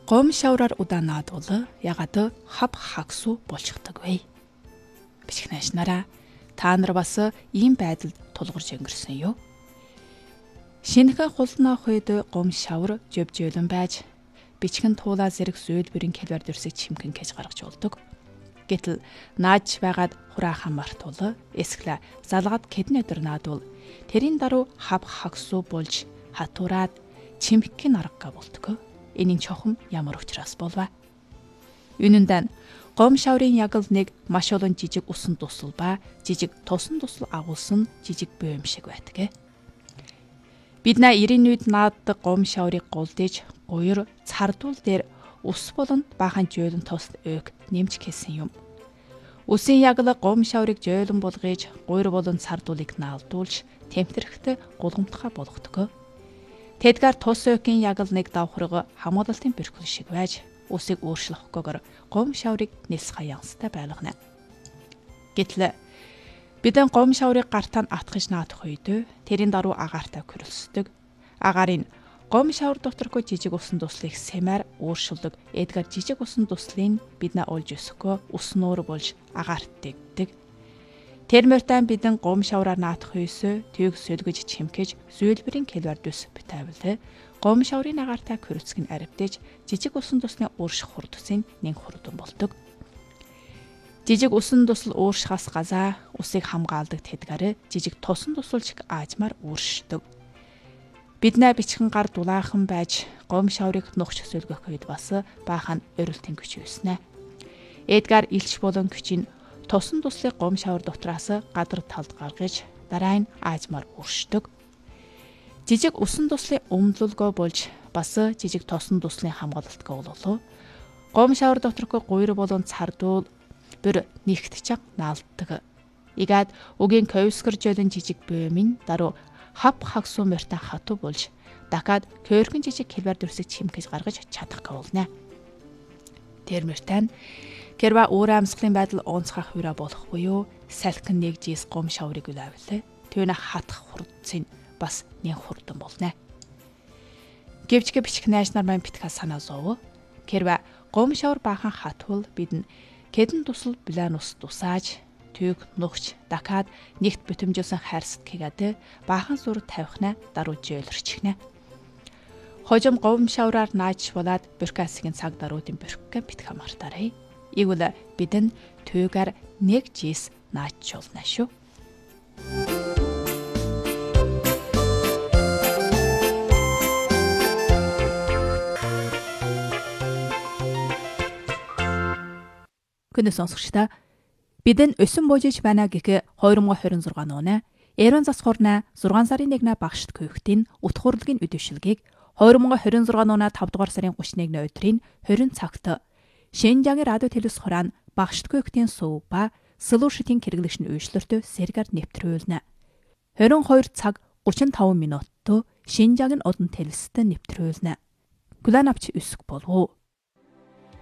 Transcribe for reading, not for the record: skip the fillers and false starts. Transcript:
Гомшавраар удаанаад бол ягаад хав хагсуу болчихдог вэ? Бичих наашнараа та нар бас ийм байдалд тулгарч өнгөрсөн юу? Шинэхэн хулнаах үед гомшавар жөвжөөлөн байж бичгэн туулаа зэрэг зөөлбөрийн калвар дөрсөг чимхэн кэж гаргаж болдог. Гэтэл нааж байгаад хураахан мартул эсгэлэ залгаад кэдэн өдөр наадвал тэрийн даруй хав хагсуу болж хатураад чимхэн арга болдог. Энийн чухам ямар учраас болва? Үнэндээ гомшаврын яг л нэг маш олон жижиг усан тусал ба жижиг тосон тусал агуулсан жижиг бөө юм шиг байдаг. Бид на 90-ийн үед нааддаг гомшаврыг гулдэж гуйр цардуул дээр ус болонд баахан жөөлөн тост өг нэмж хэлсэн юм. Усын яг л гомшаврыг жөөлөн болгож гуйр болон цардуулыг наалдуулж тэмтэрхтэй гулгамтхай болгодог. Тэдгээр тус өгийн яг л нэг давхарга хамгаалалтын бэрхүүл шиг байж усыг өөрчлөхгүйгээр гомшаврыг нэлс хаянстай байлгана. Гэтэл бидэн гомшаврыг гартаа атгаж наадах үед тэрийн даруй агаартай хөрөлсдөг. Агаарын гомшавр доторгүй жижиг усан туслыг сэмээр өөрчлөдөг. Эдгээр жижиг усан туслыг биднээ олж өсөхгүй ус нуур болж агаарт дэгдэг. Тэрмэртэн бидэн гомшавраар наадах үйсөө тийг сөлгөж чимкэж зөөлбөрийн калвар дэс битавлээ. Гомшаврын агаартай хөрөлцг нь аривдэж жижиг усан тусны уурших хурдсын нэг хурдан болдог. Жижиг усан тусал ууршихаас газаа усыг хамгаалдаг тэдгээр жижиг тосон тусалж аажмаар ууршдог. Биднээ бичгэн гар дулаахан байж гомшаврыг нухч сөлгөх үед бас баахан өрөлтийн күч юуснаа. Эдгээр илч болон күчийн тосон туслыг гомшавар дотроос гадар талд гаргаж дараа нь аажмаар өршдөг. Жижиг усан туслын өмдлөлгөө болж бас жижиг тосон туслын хамгаалалтгаа болов. Гомшавар доторгүй гуйр болон цардуул бүр нэгт чаг наалддаг. Игад угийн ковскэр жолон жижиг бөөмийн даруй хав хагсуу мөртөө хатуу болж дахиад көөргөн жижиг калвар дөрсөг чимкэж гаргаж чадах гавлна. Тэрмэртэн Гэрва өөр амьсгалын байдал онцгой хувираа болох буюу салхин нэг жис гомшаврыг үлэвлээ. Түүнэ хатах хурдцын бас нэг хурдан болно. Гэвчгэ бичих найшнаар маань битгал санаа зов. Гэрва гомшавр баахан хатвал бид нь кэдэн тусал бланус тусааж түйг нухч дахиад нэгт бүтэмжүүлсэн хайрсад гэгээд баахан зур тавихна даруй жөөлөрчихнэ. Хожим гомшавраар нааж болоод бюрократийн цаг даруйдын бюрократик битгал мартаарай. Игвэл бидэн түйгээр нэг жис наачулна шүү. Гүн сонсогчдаа бидэн өсөн божиж байна гэх 2026 оны Эрон засхурна 6 сарын 1-нд багшд көөхтийн утгуурлын үдэвшилгийг 2026 оны 5 дугаар сарын 31-ний өдрийн 20 цагт Шинжаагийн радио телевиз хураан багшд көөхтийн сувг ба слушатын хэрэглэгч нь үйлчлэлтөө сэргээр нэвтрүүлнэ. 22 цаг 35 минутт Шинжаагийн одон телевизтэй нэвтрүүлнэ. Гүлэн авч өсөх болов уу?